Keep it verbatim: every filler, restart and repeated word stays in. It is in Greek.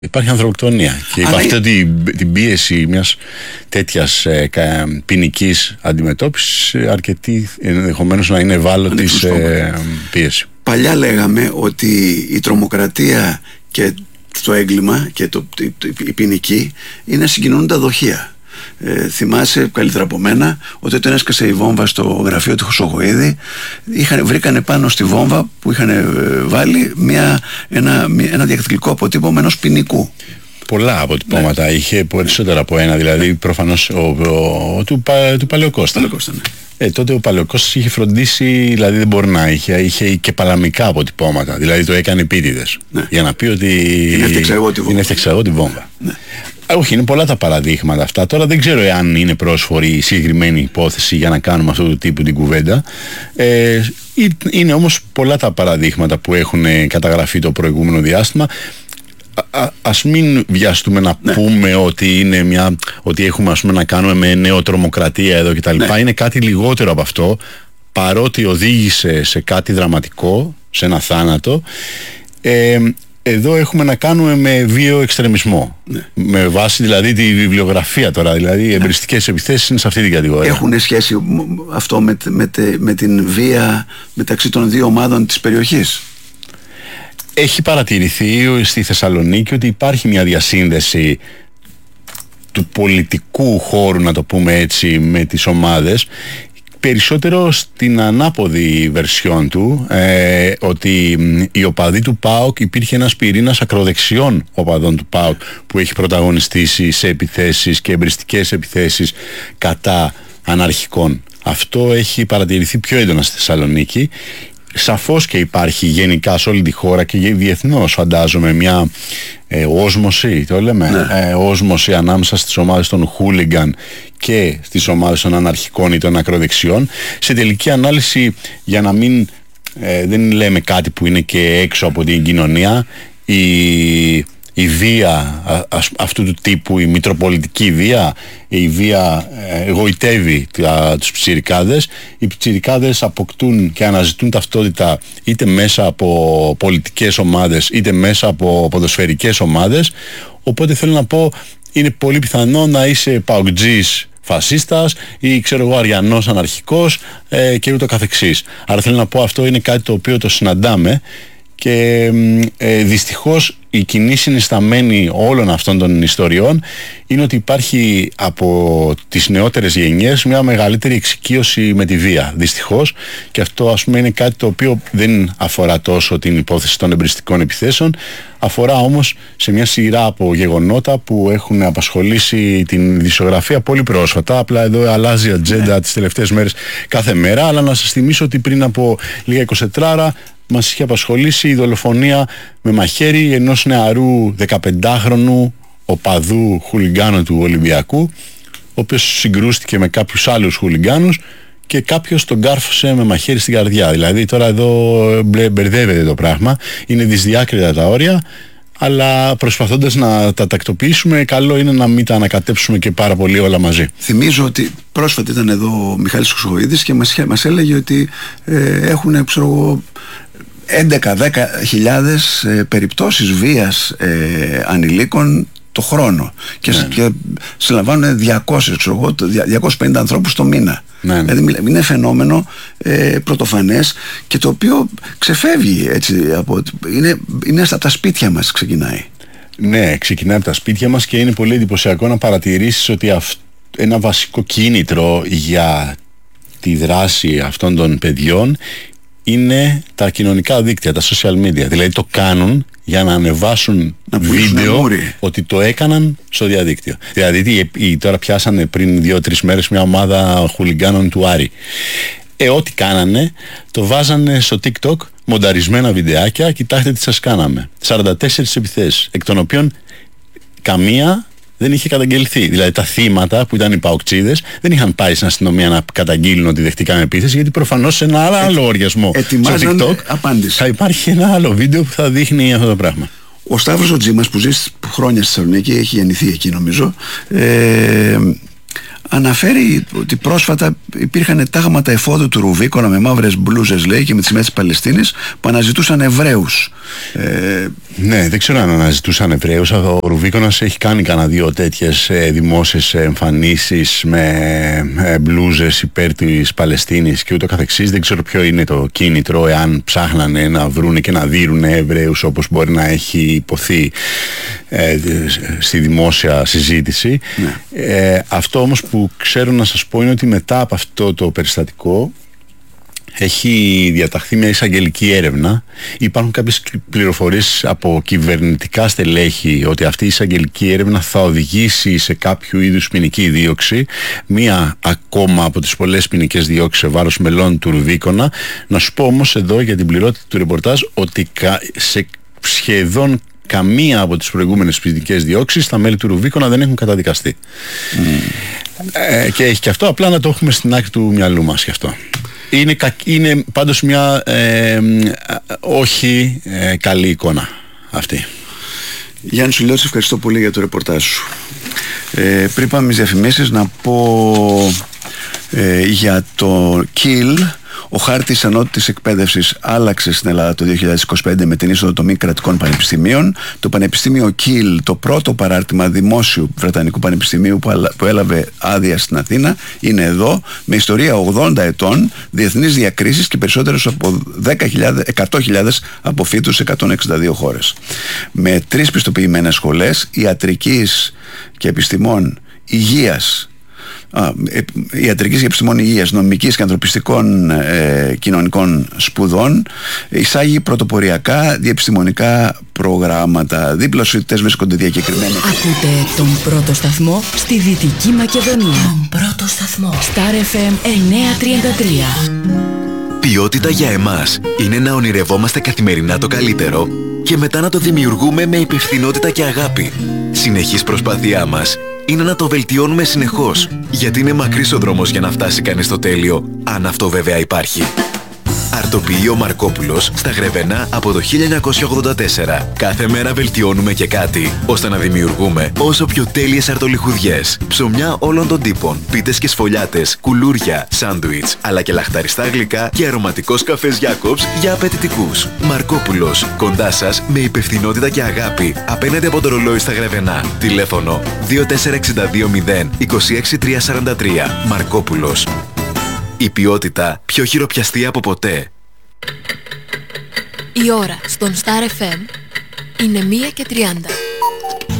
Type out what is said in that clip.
Υπάρχει ανθρωποκτονία και υπ' αυτή την, την πίεση μιας τέτοιας ε, ποινικής αντιμετώπισης αρκετή ενδεχομένως να είναι ευάλωτη σε ε, πίεση. Παλιά λέγαμε ότι η τρομοκρατία και το έγκλημα και το, η ποινική είναι συγκοινωνούντα δοχεία. Ε, θυμάσαι καλύτερα από μένα ότι όταν έσκασε η βόμβα στο γραφείο του Χρυσοχοΐδη, είχαν, βρήκανε πάνω στη βόμβα που είχαν βάλει μια, ένα, ένα δακτυλικό αποτύπωμα ενός ποινικού. Πολλά αποτυπώματα, ναι. Είχε περισσότερα από ένα, δηλαδή ναι. Προφανώς ο, ο, ο, του, του Παλαιοκώστα. Παλαιοκώστα, ναι. Ε, τότε ο Παλαιοκώστας είχε φροντίσει, δηλαδή δεν μπορεί να είχε, είχε και παλαμικά αποτυπώματα, δηλαδή το έκανε επίτηδες, ναι. Για να πει ότι είναι ευτεξαγό τη βόμβα. Ναι. Όχι, είναι πολλά τα παραδείγματα αυτά. Τώρα δεν ξέρω εάν είναι πρόσφορη η συγκεκριμένη υπόθεση για να κάνουμε αυτού του τύπου την κουβέντα. Ε, είναι όμως πολλά τα παραδείγματα που έχουν καταγραφεί το προηγούμενο διάστημα. Α, ας μην βιαστούμε να ναι. πούμε ότι, είναι μια, ότι έχουμε ας πούμε, να κάνουμε με νεοτρομοκρατία εδώ κτλ. Ναι. Είναι κάτι λιγότερο από αυτό, παρότι οδήγησε σε κάτι δραματικό, σε ένα θάνατο. Ε, Εδώ έχουμε να κάνουμε με βίο εξτρεμισμό. Ναι. Με βάση δηλαδή τη βιβλιογραφία τώρα. Δηλαδή οι εμπριστικές επιθέσεις είναι σε αυτή την κατηγορία. Έχουν σχέση αυτό με, με, με την βία μεταξύ των δύο ομάδων της περιοχής? Έχει παρατηρηθεί στη Θεσσαλονίκη ότι υπάρχει μια διασύνδεση του πολιτικού χώρου, να το πούμε έτσι, με τις ομάδες. Περισσότερο στην ανάποδη βερσιόν του, ε, ότι οι οπαδοί του ΠΑΟΚ, υπήρχε ένας πυρήνας ακροδεξιών οπαδών του ΠΑΟΚ που έχει πρωταγωνιστήσει σε επιθέσεις και εμπριστικές επιθέσεις κατά αναρχικών. Αυτό έχει παρατηρηθεί πιο έντονα στη Θεσσαλονίκη. Σαφώς και υπάρχει γενικά σε όλη τη χώρα και διεθνώς, φαντάζομαι, μια ε, όσμωση, το λέμε, ναι. ε, όσμωση ανάμεσα στις ομάδες των χούλιγκαν και στις ομάδες των αναρχικών ή των ακροδεξιών. Σε τελική ανάλυση, για να μην ε, δεν λέμε κάτι που είναι και έξω από την κοινωνία, η, η βία α, α, αυτού του τύπου, η μητροπολιτική βία, η βία ε, εγωιτεύει α, τους πιτσιρικάδες. Οι πιτσιρικάδες αποκτούν και αναζητούν ταυτότητα είτε μέσα από πολιτικές ομάδες είτε μέσα από ποδοσφαιρικές ομάδες. Οπότε θέλω να πω, είναι πολύ πιθανό να είσαι παοκτζής φασίστας ή ξέρω εγώ αριανός αναρχικός ε, και ούτω καθεξής. Άρα θέλω να πω, αυτό είναι κάτι το οποίο το συναντάμε και ε, δυστυχώς η κοινή συνισταμένη όλων αυτών των ιστοριών είναι ότι υπάρχει από τις νεότερες γενιές μια μεγαλύτερη εξοικείωση με τη βία, δυστυχώς, και αυτό ας πούμε είναι κάτι το οποίο δεν αφορά τόσο την υπόθεση των εμπριστικών επιθέσεων, αφορά όμως σε μια σειρά από γεγονότα που έχουν απασχολήσει την ειδησιογραφία πολύ πρόσφατα. Απλά εδώ αλλάζει η ατζέντα τις τελευταίες μέρες κάθε μέρα, αλλά να σας θυμίσω ότι πριν από λίγα εικοσιτετρά ώρα μας είχε απασχολήσει η δολοφονία με μαχαίρι ενός νεαρού δεκαπεντάχρονου οπαδού χουλιγκάνου του Ολυμπιακού, ο οποίος συγκρούστηκε με κάποιους άλλους χουλιγκάνους και κάποιος τον κάρφωσε με μαχαίρι στην καρδιά. Δηλαδή τώρα εδώ μπερδεύεται το πράγμα, είναι δυσδιάκριτα τα όρια, αλλά προσπαθώντας να τα τακτοποιήσουμε, καλό είναι να μην τα ανακατέψουμε και πάρα πολύ όλα μαζί. Θυμίζω ότι πρόσφατα ήταν εδώ ο Μιχάλης Χρυσοχοΐδης και μας, μας έλεγε ότι ε, έχουν, ξέρω εγώ, έντεκα με δέκα χιλιάδες ε, περιπτώσεις βίας ε, ανηλίκων το χρόνο και, ναι. και συλλαμβάνουν διακόσιους, ξέρω εγώ, διακόσιους πενήντα ανθρώπους το μήνα. Ναι. Δηλαδή είναι φαινόμενο ε, πρωτοφανές και το οποίο ξεφεύγει έτσι, από, είναι, είναι στα τα σπίτια μας ξεκινάει. Ναι, ξεκινάει από τα σπίτια μας και είναι πολύ εντυπωσιακό να παρατηρήσεις ότι αυ, ένα βασικό κίνητρο για τη δράση αυτών των παιδιών είναι τα κοινωνικά δίκτυα, τα social media. Δηλαδή το κάνουν για να ανεβάσουν να βίντεο ότι το έκαναν στο διαδίκτυο. Δηλαδή τώρα πιάσανε πριν δύο-τρεις μέρες μια ομάδα χουλιγκάνων του Άρη. Ε, ό,τι κάνανε το βάζανε στο TikTok, μονταρισμένα βιντεάκια, κοιτάξτε τι σας κάναμε. σαράντα τέσσερις επιθέσεις, εκ των οποίων καμία δεν είχε καταγγελθεί. Δηλαδή τα θύματα που ήταν οι παοκτσίδες δεν είχαν πάει στην αστυνομία να καταγγείλουν ότι δεχτήκαν επίθεση, γιατί προφανώς σε ένα άλλο λογαριασμό στο TikTok απάντηση. Θα υπάρχει ένα άλλο βίντεο που θα δείχνει αυτό το πράγμα. Ο Σταύρος ο Τζίμας που ζει χρόνια στη Θεσσαλονίκη, έχει γεννηθεί εκεί νομίζω, ε, αναφέρει ότι πρόσφατα υπήρχαν τάγματα εφόδου του Ρουβίκονα με μαύρες μπλούζες, λέει, και με τη σημαία της Παλαιστίνης που αναζητούσαν Εβραίους. Ε... Ναι, δεν ξέρω αν αναζητούσαν Εβραίους. Ο Ρουβίκονας έχει κάνει κανένα δύο τέτοιες ε, δημόσιες εμφανίσεις με ε, μπλούζες υπέρ της Παλαιστίνης και ούτω καθεξής. Δεν ξέρω ποιο είναι το κίνητρο, εάν ψάχνανε να βρούνε και να δίνουνε Εβραίους, όπως μπορεί να έχει υποθεί ε, στη δημόσια συζήτηση. Ναι. Ε, αυτό όμως που ξέρω να σας πω είναι ότι μετά από αυτό το περιστατικό έχει διαταχθεί μια εισαγγελική έρευνα. Υπάρχουν κάποιες πληροφορίες από κυβερνητικά στελέχη ότι αυτή η εισαγγελική έρευνα θα οδηγήσει σε κάποιο είδους ποινική δίωξη, μία ακόμα από τις πολλές ποινικές διώξεις σε βάρος μελών του Ρουβίκονα. Να σου πω όμως εδώ για την πληρότητα του ρεπορτάζ ότι σε σχεδόν καμία από τις προηγούμενες ποινικές διώξεις τα μέλη του Ρουβίκονα δεν έχουν καταδικαστεί. Mm. Ε, και έχει και αυτό, απλά να το έχουμε στην άκρη του μυαλού μας και αυτό. Είναι, είναι πάντως μια ε, όχι ε, καλή εικόνα αυτή. Γιάννη, σου λέω, σε ευχαριστώ πολύ για το ρεπορτάζ σου. Ε, πριν πάμε στις διαφημίσεις, να πω ε, για το Kiel. Ο χάρτης ανώτατης εκπαίδευσης άλλαξε στην Ελλάδα το δύο χιλιάδες είκοσι πέντε με την είσοδο των μη κρατικών πανεπιστημίων. Το Πανεπιστήμιο Kiel, το πρώτο παράρτημα δημόσιου βρετανικού πανεπιστημίου που έλαβε άδεια στην Αθήνα, είναι εδώ, με ιστορία ογδόντα ετών, διεθνείς διακρίσεις και περισσότερους από εκατό χιλιάδες αποφύτους σε εκατόν εξήντα δύο χώρες. Με τρεις πιστοποιημένες σχολές ιατρικής και επιστημών υγείας, Α, ιατρικής και επιστημών υγείας, νομικής και ανθρωπιστικών ε, κοινωνικών σπουδών, εισάγει πρωτοποριακά διεπιστημονικά προγράμματα. Δίπλα στους φοιτητές βρίσκονται διακεκριμένα. Ακούτε τον πρώτο σταθμό στη Δυτική Μακεδονία. Τον πρώτο σταθμό Star εφ εμ εννιακόσια τριάντα τρία. Ποιότητα για εμάς είναι να ονειρευόμαστε καθημερινά το καλύτερο και μετά να το δημιουργούμε με υπευθυνότητα και αγάπη. Συνεχής προσπάθειά μας είναι να το βελτιώνουμε συνεχώς, γιατί είναι μακρύς ο δρόμος για να φτάσει κανείς στο τέλειο, αν αυτό βέβαια υπάρχει. Αρτοποιείο Μαρκόπουλος στα Γρεβενά από το χίλια εννιακόσια ογδόντα τέσσερα. Κάθε μέρα βελτιώνουμε και κάτι, ώστε να δημιουργούμε όσο πιο τέλειες αρτολιχουδιές, ψωμιά όλων των τύπων, πίτες και σφολιάτες, κουλούρια, σάντουιτς, αλλά και λαχταριστά γλυκά και αρωματικός καφές Jacobs για απαιτητικούς. Μαρκόπουλος, κοντά σας με υπευθυνότητα και αγάπη, απέναντι από το ρολόι στα Γρεβενά. Τηλέφωνο δύο τέσσερα έξι δύο μηδέν είκοσι έξι τριακόσια σαράντα τρία. Μαρκόπουλος. Η ποιότητα πιο χειροπιαστή από ποτέ. Η ώρα στον Star εφ εμ είναι μία και τριάντα.